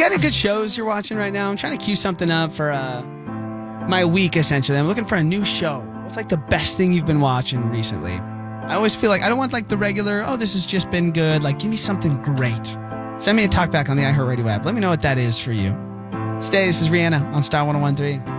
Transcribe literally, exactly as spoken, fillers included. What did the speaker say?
got any good shows you're watching right now? I'm trying to cue something up for uh, my week, essentially. I'm looking for a new show. What's like the best thing you've been watching recently? I always feel like I don't want like the regular, oh, this has just been good. Like, give me something great. Send me a talk back on the iHeartRadio app. Let me know what that is for you. Stay. This is Rihanna on Star one oh one point three.